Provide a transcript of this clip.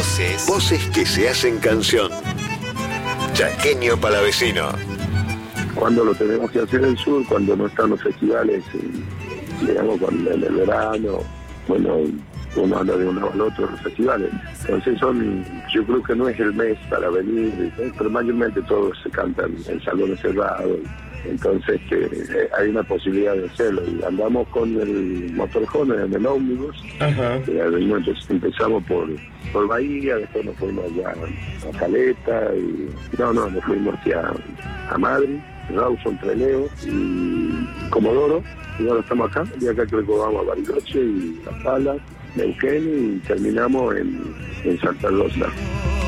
Voces que se hacen canción. Chaqueño Palavecino. Cuando lo tenemos que hacer en el sur, cuando no están los festivales, digamos, en el verano, bueno, uno anda de un lado al otro los festivales. Entonces yo creo que no es el mes para venir, pero mayormente todos se cantan en salones cerrados. Entonces hay una posibilidad de hacerlo. Y andamos con el motorhome en el ómnibus. Entonces empezamos por Bahía, después nos fuimos allá a Caleta, y nos fuimos hacia a Madrid, Rawson, Trelew y Comodoro, y ahora estamos acá, y acá creo que vamos a Bariloche y La Pala, Neuquén, y terminamos en Santa Rosa.